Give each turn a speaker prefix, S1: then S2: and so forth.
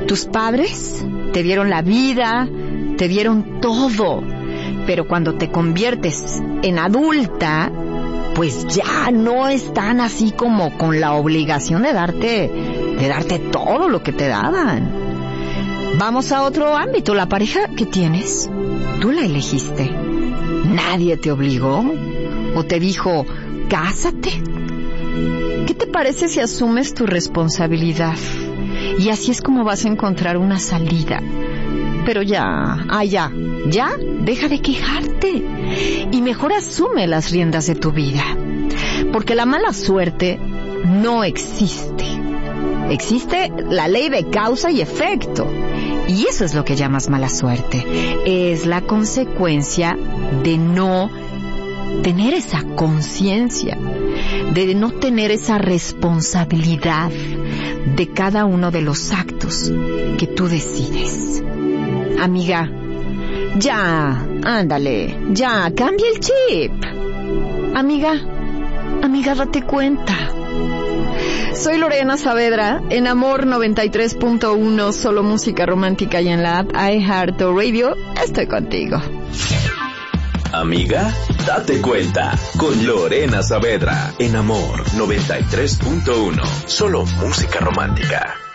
S1: Tus padres te dieron la vida, te dieron todo, pero cuando te conviertes en adulta, pues ya no están así como con la obligación de darte todo lo que te daban. Vamos a otro ámbito, la pareja que tienes, tú la elegiste. Nadie te obligó o te dijo, cásate. ¿Qué te parece si asumes tu responsabilidad? Y así es como vas a encontrar una salida. Pero ya, deja de quejarte y mejor asume las riendas de tu vida. Porque la mala suerte no existe. Existe la ley de causa y efecto. Y eso es lo que llamas mala suerte. Es la consecuencia de no tener esa conciencia, de no tener esa responsabilidad de cada uno de los actos que tú decides. Amiga, ya, ándale, ya, cambia el chip. Amiga, date cuenta. Soy Lorena Saavedra, en Amor 93.1, solo música romántica, y en la app iHeartRadio, estoy contigo.
S2: Amiga, date cuenta, con Lorena Saavedra, en Amor 93.1, solo música romántica.